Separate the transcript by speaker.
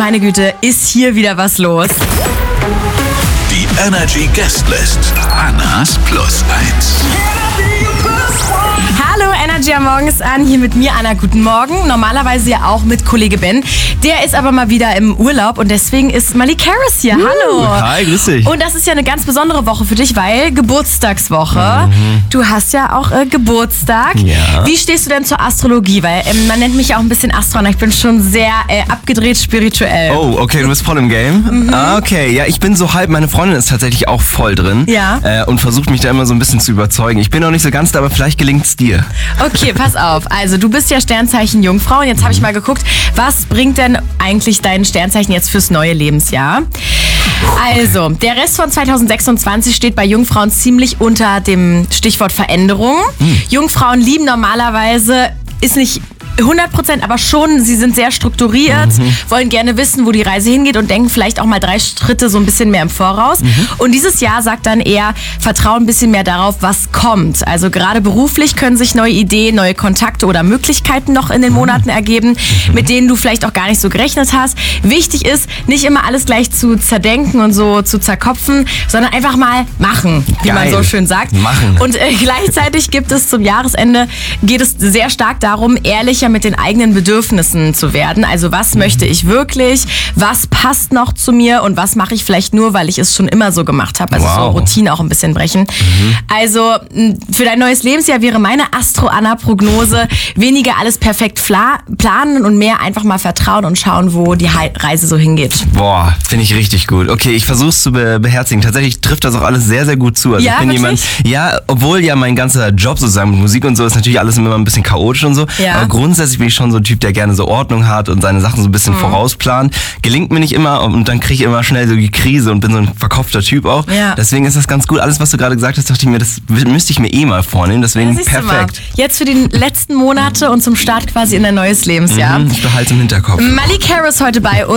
Speaker 1: meine Güte, ist hier wieder was los.
Speaker 2: Die Energy Guestlist. Annas Plus 1.
Speaker 1: Hallo, Energy am Morgen ist an. Hier mit mir, Anna. Guten Morgen. Normalerweise ja auch mit Kollege Ben. Der ist aber mal wieder im Urlaub und deswegen ist Malik Harris hier. Hallo.
Speaker 3: Hi, grüß dich.
Speaker 1: Und das ist ja eine ganz besondere Woche für dich, weil Geburtstagswoche. Du hast ja auch Geburtstag.
Speaker 3: Ja.
Speaker 1: Wie stehst du denn zur Astrologie? Weil man nennt mich ja auch ein bisschen Astro. Ich bin schon sehr abgedreht spirituell.
Speaker 3: Oh, okay, du bist voll im Game. Okay, ja, ich bin so halb, meine Freundin ist tatsächlich auch voll drin.
Speaker 1: Ja.
Speaker 3: Und versucht mich da immer so ein bisschen zu überzeugen. Ich bin noch nicht so ganz da, aber vielleicht gelingt's dir.
Speaker 1: Okay, pass auf. Also du bist ja Sternzeichen Jungfrau und jetzt habe ich mal geguckt, was bringt denn eigentlich dein Sternzeichen jetzt fürs neue Lebensjahr? Also, der Rest von 2026 steht bei Jungfrauen ziemlich unter dem Stichwort Veränderung. Jungfrauen lieben normalerweise, ist nicht 100%, aber schon, sie sind sehr strukturiert, wollen gerne wissen, wo die Reise hingeht und denken vielleicht auch mal 3 Schritte so ein bisschen mehr im Voraus. Und dieses Jahr sagt dann eher, vertrauen ein bisschen mehr darauf, was kommt. Also gerade beruflich können sich neue Ideen, neue Kontakte oder Möglichkeiten noch in den Monaten ergeben, mit denen du vielleicht auch gar nicht so gerechnet hast. Wichtig ist, nicht immer alles gleich zu zerdenken und so zu zerkopfen, sondern einfach mal machen, wie man so schön sagt.
Speaker 3: Machen.
Speaker 1: Und gleichzeitig geht es sehr stark darum, ehrlicher mit den eigenen Bedürfnissen zu werden. Also was möchte ich wirklich? Was passt noch zu mir? Und was mache ich vielleicht nur, weil ich es schon immer so gemacht habe? Also so Routine auch ein bisschen brechen. Also für dein neues Lebensjahr wäre meine Astro-Anna-Prognose weniger alles perfekt planen und mehr einfach mal vertrauen und schauen, wo die Reise so hingeht.
Speaker 3: Boah, finde ich richtig gut. Okay, ich versuche es zu beherzigen. Tatsächlich trifft das auch alles sehr, sehr gut zu. Also
Speaker 1: Ja,
Speaker 3: ich bin
Speaker 1: wirklich?
Speaker 3: obwohl ja mein ganzer Job sozusagen mit Musik und so ist natürlich alles immer ein bisschen chaotisch und so.
Speaker 1: Ja.
Speaker 3: Aber grundsätzlich bin ich schon so ein Typ, der gerne so Ordnung hat und seine Sachen so ein bisschen vorausplant. Gelingt mir nicht immer und dann kriege ich immer schnell so die Krise und bin so ein verkopfter Typ auch.
Speaker 1: Ja.
Speaker 3: Deswegen ist das ganz gut. Alles, was du gerade gesagt hast, dachte ich mir, das müsste ich mir mal vornehmen. Deswegen
Speaker 1: Siehst du mal.
Speaker 3: perfekt.
Speaker 1: Jetzt für die letzten Monate und zum Start quasi in ein neues Lebensjahr.
Speaker 3: Ich behalte es im Hinterkopf.
Speaker 1: Malik Harris heute bei uns.